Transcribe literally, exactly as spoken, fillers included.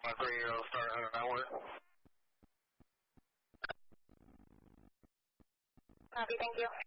One three zero, start one hundred hour. Copy, thank you.